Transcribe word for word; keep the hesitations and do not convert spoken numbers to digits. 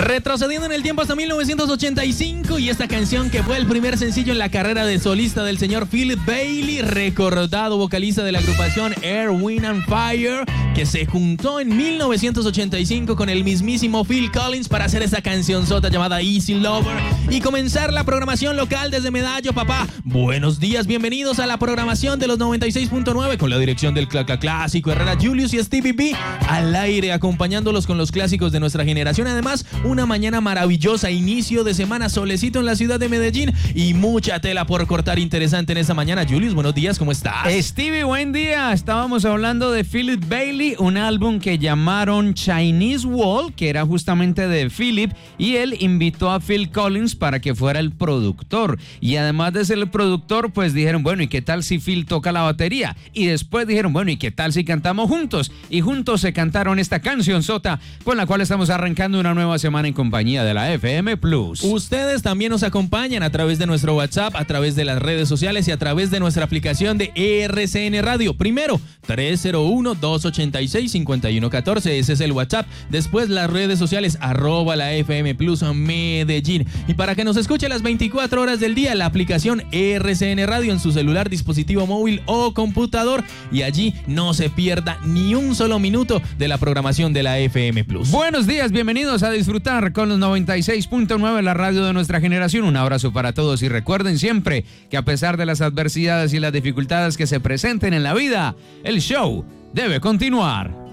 Retrocediendo en el tiempo hasta mil novecientos ochenta y cinco, y esta canción que fue el primer sencillo en la carrera de solista del señor Philip Bailey, recordado vocalista de la agrupación Air, Wind and Fire, que se juntó en mil novecientos ochenta y cinco con el mismísimo Phil Collins para hacer esta cancionzota llamada Easy Lover y comenzar la programación local desde Medallo, papá. Buenos días, bienvenidos a la programación de los noventa y seis punto nueve con la dirección del Claca Clásico, Herrera Julius y Stevie B al aire, acompañándolos con los clásicos de nuestra generación. Además, una mañana maravillosa, inicio de semana, solecito en la ciudad de Medellín y mucha tela por cortar interesante en esta mañana. Julius, buenos días, ¿cómo estás? Stevie, buen día. Estábamos hablando de Philip Bailey, un álbum que llamaron Chinese Wall, que era justamente de Philip, y él invitó a Phil Collins para que fuera el productor. Y además de ser el productor, pues dijeron, bueno, ¿y qué tal si Phil toca la batería? Y después dijeron, bueno, ¿y qué tal si cantamos juntos? Y juntos se cantaron esta canción sota, con la cual estamos arrancando una nueva semana en compañía de la F M Plus. Ustedes también nos acompañan a través de nuestro WhatsApp, a través de las redes sociales y a través de nuestra aplicación de R C N Radio. Primero, tres cero uno, dos ocho seis, cinco uno uno cuatro, ese es el WhatsApp. Después las redes sociales, arroba la F M Plus Medellín. Y para que nos escuche las veinticuatro horas del día, la aplicación R C N Radio en su celular, dispositivo móvil o computador. Y allí no se pierda ni un solo minuto de la programación de la F M Plus. Buenos días, bienvenidos a disfrutar con los noventa y seis punto nueve, la radio de nuestra generación. Un abrazo para todos y recuerden siempre que a pesar de las adversidades y las dificultades que se presenten en la vida, el show debe continuar.